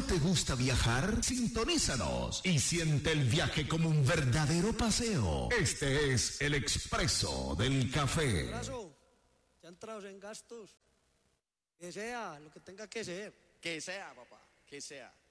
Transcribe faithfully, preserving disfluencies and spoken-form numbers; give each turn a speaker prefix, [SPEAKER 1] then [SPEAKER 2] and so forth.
[SPEAKER 1] ¿No te gusta viajar? Sintonízanos y siente el viaje como un verdadero paseo. Este es el Expreso del Café.
[SPEAKER 2] Abrazo, ya entrados en gastos. Que sea, lo que tenga que ser.
[SPEAKER 3] Que sea, papá, que sea.